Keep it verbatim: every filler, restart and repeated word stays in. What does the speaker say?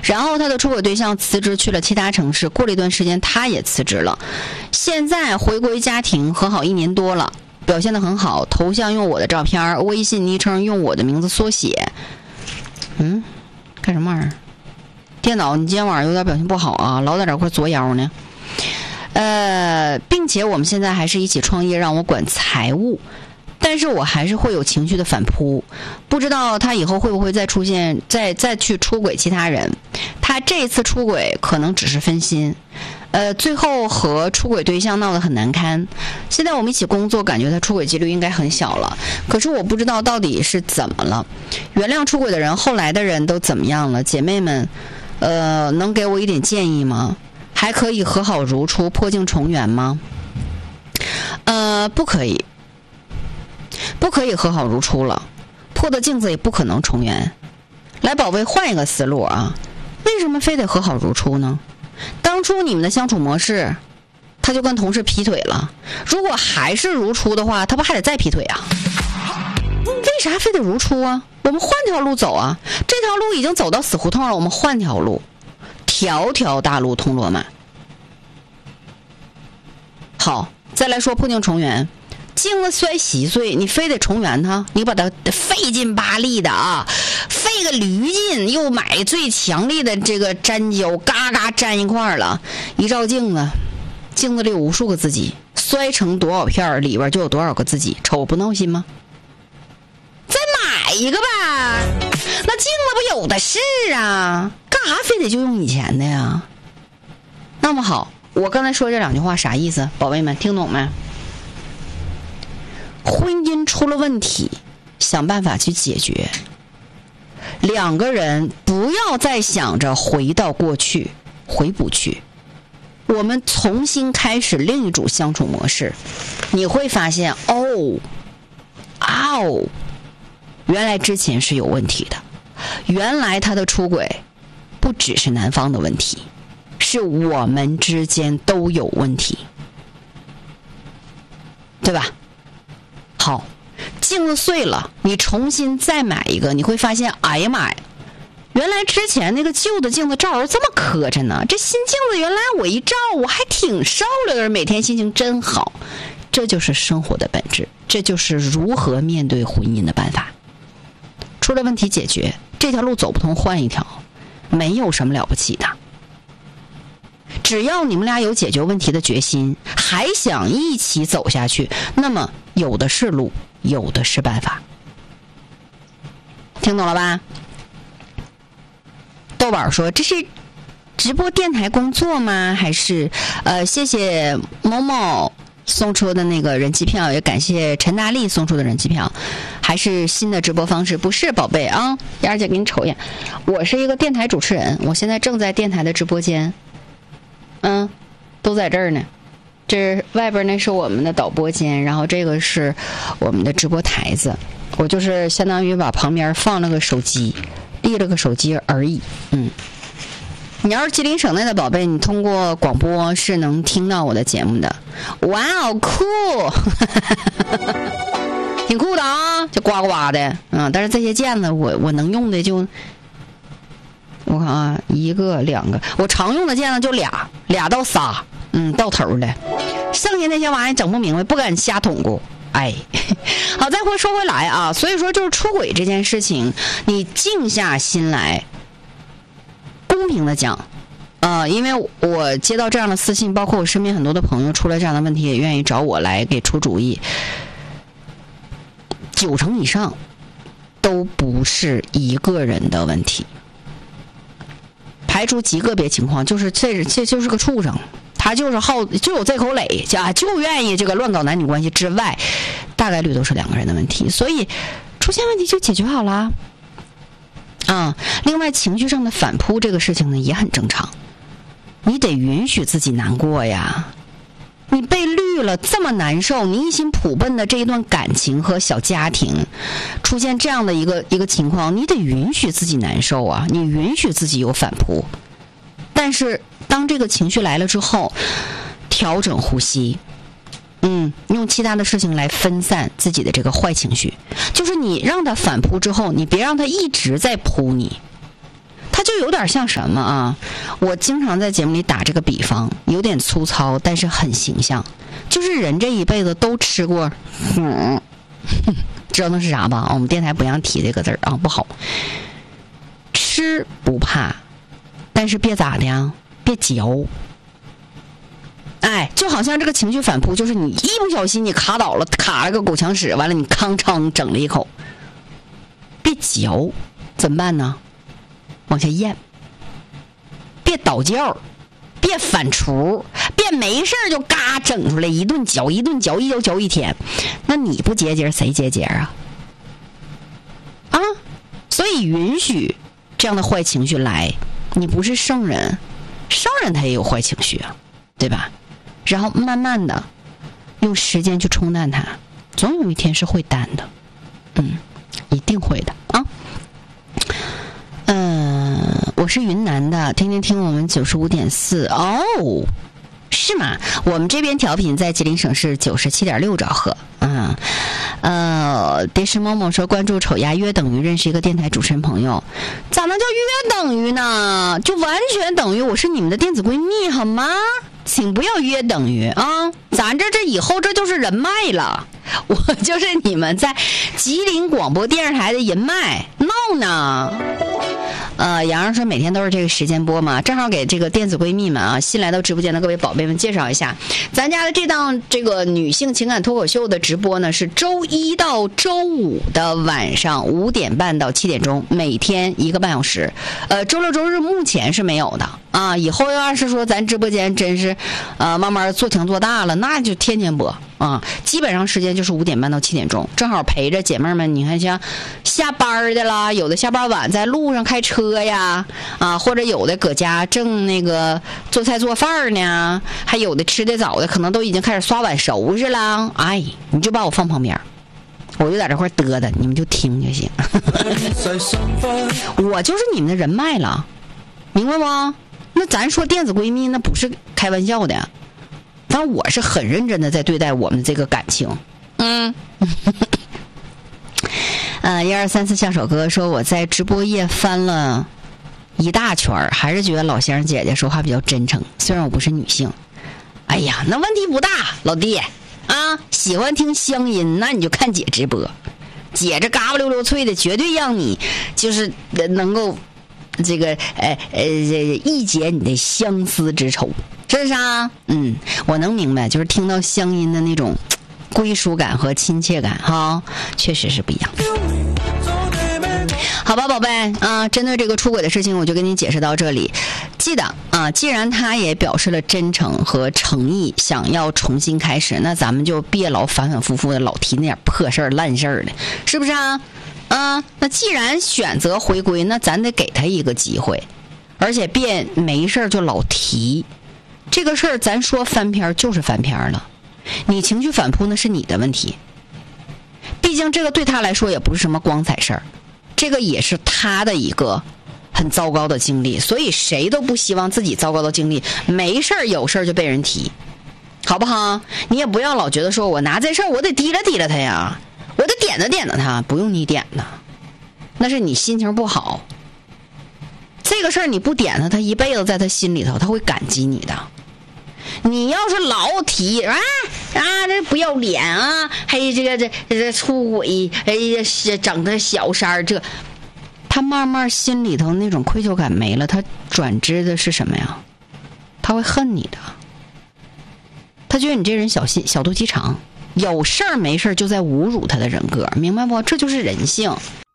然后他的出轨对象辞职去了其他城市，过了一段时间他也辞职了，现在回归家庭，和好一年多了，表现得很好，头像用我的照片，微信昵称用我的名字缩写。嗯，干什么玩意儿？电脑，你今天晚上有点表现不好啊，老在这块作妖呢。呃，并且我们现在还是一起创业，让我管财务，但是我还是会有情绪的反扑，不知道他以后会不会再出现，再再去出轨其他人。他这次出轨可能只是分心，呃，最后和出轨对象闹得很难堪。现在我们一起工作，感觉他出轨几率应该很小了，可是我不知道到底是怎么了。原谅出轨的人，后来的人都怎么样了？姐妹们，呃，能给我一点建议吗？还可以和好如初，破镜重圆吗？呃，不可以，不可以和好如初了，破的镜子也不可能重圆。来，宝贝，换一个思路啊，为什么非得和好如初呢？当初你们的相处模式，他就跟同事劈腿了，如果还是如初的话，他不还得再劈腿啊？为啥非得如初啊？我们换条路走啊，这条路已经走到死胡同了，我们换条路，条条大路通罗马。好，再来说破镜重圆。镜子摔稀碎，你非得重圆它，你把它费劲巴力的啊，费个驴劲，又买最强力的这个粘胶，嘎嘎粘一块了，一照镜子，镜子里有无数个自己，摔成多少片里边就有多少个自己，瞅不闹心吗？再买一个吧，那镜子不有的是啊，干啥非得就用以前的呀？那么好，我刚才说这两句话啥意思？宝贝们听懂没？婚姻出了问题，想办法去解决。两个人不要再想着回到过去，回不去。我们重新开始另一种相处模式，你会发现，哦，哦，原来之前是有问题的，原来他的出轨不只是男方的问题，是我们之间都有问题，对吧？好，镜子碎了，你重新再买一个，你会发现，哎呀妈呀，原来之前那个旧的镜子照着这么磕碜呢，这新镜子原来我一照我还挺受了的，每天心情真好。这就是生活的本质，这就是如何面对婚姻的办法。出了问题解决，这条路走不通换一条，没有什么了不起的。只要你们俩有解决问题的决心，还想一起走下去，那么有的是路，有的是办法。听懂了吧？豆瓣说这是直播电台工作吗？还是呃，谢谢某某送出的那个人气票，也感谢陈大力送出的人气票，还是新的直播方式？不是，宝贝啊，燕儿姐给你瞅一眼，我是一个电台主持人，我现在正在电台的直播间。嗯，都在这儿呢。这外边那是我们的导播间，然后这个是我们的直播台子。我就是相当于把旁边放了个手机，立了个手机而已。嗯，你要是吉林省内的宝贝，你通过广播是能听到我的节目的。哇哦，酷！挺酷的啊，就呱呱的。嗯，但是这些键子我我能用的就。我看啊，一个两个，我常用的键呢就俩，俩到仨，嗯，到头了。剩下那些玩意儿整不明白，不敢瞎捅咕。哎，好，再回说回来啊，所以说就是出轨这件事情，你静下心来，公平的讲，呃，因为我接到这样的私信，包括我身边很多的朋友出了这样的问题，也愿意找我来给出主意，九成以上都不是一个人的问题。排除极个别情况，就是这这就是个畜生，他就是好就有这口垒，啊，就愿意这个乱搞男女关系之外，大概率都是两个人的问题，所以出现问题就解决好了。啊，另外情绪上的反扑这个事情呢也很正常，你得允许自己难过呀。你被绿了这么难受，你一心普奔的这一段感情和小家庭出现这样的一个一个情况，你得允许自己难受啊，你允许自己有反扑。但是当这个情绪来了之后，调整呼吸，嗯，用其他的事情来分散自己的这个坏情绪，就是你让他反扑之后，你别让他一直在扑你， 他就有点像什么啊？我经常在节目里打这个比方，有点粗糙，但是很形象。就是人这一辈子都吃过，嗯，知道那是啥吧？我们电台不让提这个字儿啊，不好。吃不怕，但是别咋的呀，别嚼。哎，就好像这个情绪反扑，就是你一不小心你卡倒了，卡了个狗抢屎，完了你康昌整了一口，别嚼，怎么办呢？往下咽，别倒叫，别反刍，别没事就嘎整出来一顿嚼一顿嚼一嚼嚼一天，那你不结节谁结节啊？啊，所以允许这样的坏情绪来，你不是圣人，圣人他也有坏情绪啊，对吧？然后慢慢的用时间去冲淡它，总有一天是会淡的，嗯，一定会的啊。嗯、呃，我是云南的，天天听我们九十五点四哦，是吗？我们这边调频在吉林省是九十七点六兆赫，嗯，呃，蝶石某某说关注丑鸭约等于认识一个电台主持人朋友，咋能叫约等于呢？就完全等于我是你们的电子闺蜜好吗？请不要约等于啊，咱这这以后这就是人脉了，我就是你们在吉林广播电视台的人脉，闹呢。呃，洋洋说每天都是这个时间播嘛，正好给这个电子闺蜜们啊，新来到直播间的各位宝贝们介绍一下，咱家的这档这个女性情感脱口秀的直播呢，是周一到周五的晚上五点半到七点钟，每天一个半小时。呃，周六周日目前是没有的啊，以后要是说咱直播间真是呃慢慢做强做大了，那就天天播啊，基本上时间就是五点半到七点钟，正好陪着姐妹们。你看像下班的啦，有的下班晚在路上开车呀，啊，或者有的搁家正那个做菜做饭呢，还有的吃的早的可能都已经开始刷碗收拾了。哎，你就把我放旁边，我就在这块嘚嘚，你们就听就行。我就是你们的人脉了，明白吗？那咱说电子闺蜜，那不是开玩笑的。但我是很认真的在对待我们这个感情，嗯，呃，一二三四像首歌说我在直播页翻了一大圈，还是觉得老先生姐姐说话比较真诚，虽然我不是女性。哎呀，那问题不大，老弟啊，喜欢听乡音，那你就看姐直播，姐这嘎巴溜溜脆的，绝对让你就是能够这个呃呃一解你的相思之愁。是不是啊？嗯，我能明白，就是听到乡音的那种归属感和亲切感哈，确实是不一样。好吧，宝贝啊，针对这个出轨的事情，我就跟你解释到这里。记得啊，既然他也表示了真诚和诚意，想要重新开始，那咱们就别老反反复复的老提那点破事儿烂事儿的，是不是啊？啊，那既然选择回归，那咱得给他一个机会，而且别没事儿就老提。这个事儿咱说翻篇就是翻篇了，你情绪反扑那是你的问题，毕竟这个对他来说也不是什么光彩事儿，这个也是他的一个很糟糕的经历，所以谁都不希望自己糟糕的经历没事儿有事儿就被人提，好不好？你也不要老觉得说我拿这事儿我得提了提了他呀，我得点了点了他，不用你点的，那是你心情不好，这个事儿你不点他，他一辈子在他心里头他会感激你的。你要是老提啊啊，这不要脸啊，还这个这这出轨，哎呀，整个小三儿，这他慢慢心里头那种愧疚感没了，他转知的是什么呀？他会恨你的，他觉得你这人小心小肚鸡肠，有事儿没事儿就在侮辱他的人格，明白不？这就是人性。